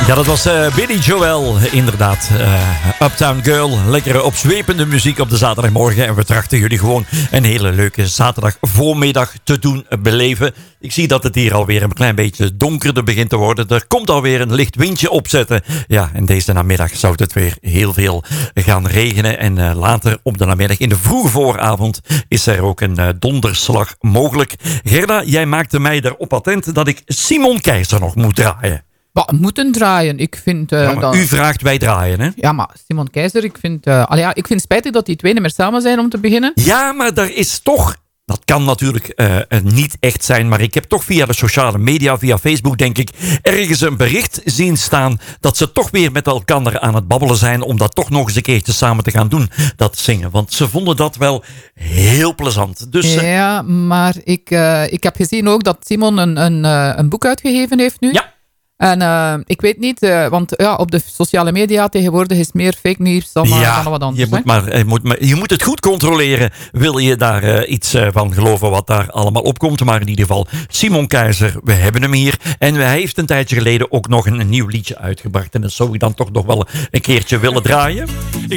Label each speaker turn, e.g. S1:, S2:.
S1: Ja, dat was Billy Joel, inderdaad. Uptown Girl, lekkere opzwepende muziek op de zaterdagmorgen. En we trachten jullie gewoon een hele leuke zaterdagvoormiddag te doen beleven. Ik zie dat het hier alweer een klein beetje donkerder begint te worden. Er komt alweer een licht windje opzetten. Ja, en deze namiddag zou het weer heel veel gaan regenen. En later op de namiddag, in de vroege vooravond, is er ook een donderslag mogelijk. Gerda, jij maakte mij erop attent dat ik Simon Keizer nog moet draaien.
S2: Moeten draaien. Ik vind,
S1: u vraagt, wij draaien, hè?
S2: Ja, maar Simon Keizer, ik vind het spijtig dat die twee niet meer samen zijn om te beginnen.
S1: Ja, maar er is toch... Dat kan natuurlijk niet echt zijn, maar ik heb toch via de sociale media, via Facebook denk ik, ergens een bericht zien staan dat ze toch weer met elkaar aan het babbelen zijn om dat toch nog eens een keertje samen te gaan doen, dat zingen. Want ze vonden dat wel heel plezant. Dus,
S2: ja, maar ik heb gezien ook dat Simon een boek uitgegeven heeft nu.
S1: Ja.
S2: En ik weet niet, want ja, op de sociale media tegenwoordig is meer fake nieuws dan wat anders.
S1: Je moet het goed controleren. Wil je daar iets van geloven wat daar allemaal opkomt. Maar in ieder geval, Simon Keizer, we hebben hem hier. En hij heeft een tijdje geleden ook nog een nieuw liedje uitgebracht. En dat zou ik dan toch nog wel een keertje willen draaien.